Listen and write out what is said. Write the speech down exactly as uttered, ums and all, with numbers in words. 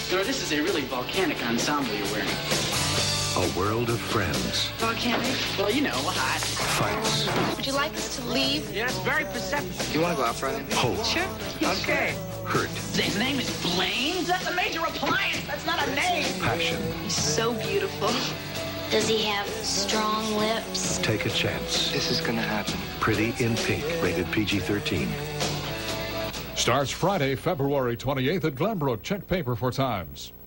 Nora, this is a really volcanic ensemble you're wearing. A world of friends. Volcanic? Well, you know, hot. Fights. Would you like us to leave? Yeah, it's very perceptive. You want to go out Friday? Hope. Sure. Okay. Hurt. His name is Blaine? That's a major appliance. That's not a name. Passion. He's so beautiful. Does he have strong lips? Take a chance. This is gonna happen. Pretty in Pink. Rated P G thirteen. Starts Friday, February twenty-eighth at Glenbrook. Check paper for times.